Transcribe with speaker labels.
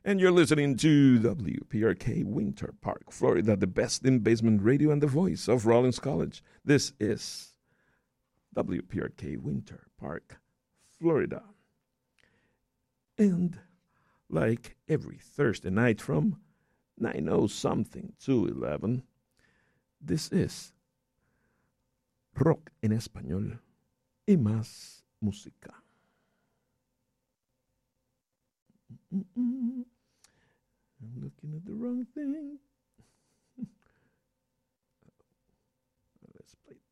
Speaker 1: And you're listening to WPRK Winter Park, Florida, the best in basement radio and the voice of Rollins College. This is WPRK Winter Park, Florida. And like every Thursday night from 9:00 to 11, this is Rock en Español y más música. I'm looking at the wrong thing. Let's play